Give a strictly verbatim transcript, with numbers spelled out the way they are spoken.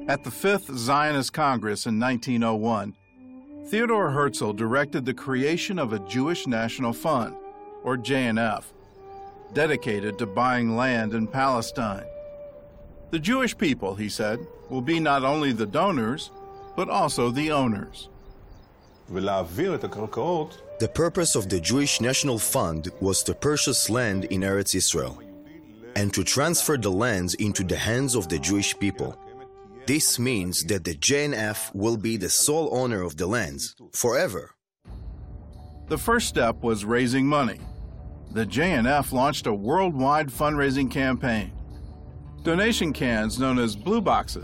At the Fifth Zionist Congress in nineteen oh one, Theodore Herzl directed the creation of a Jewish National Fund, or J N F, dedicated to buying land in Palestine. The Jewish people, he said, will be not only the donors, but also the owners. The purpose of the Jewish National Fund was to purchase land in Eretz Israel and to transfer the lands into the hands of the Jewish people. This means that the J N F will be the sole owner of the lands forever. The first step was raising money. The J N F launched a worldwide fundraising campaign. Donation cans known as blue boxes